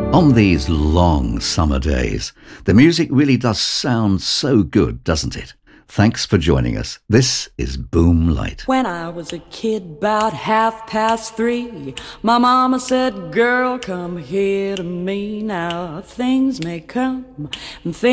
On these long summer days, the music really does sound so good, doesn't it? Thanks for joining us. This is Boom Light. When I was a kid, 'bout 3:30, my mama said, "Girl, come here to me now. Things may come and things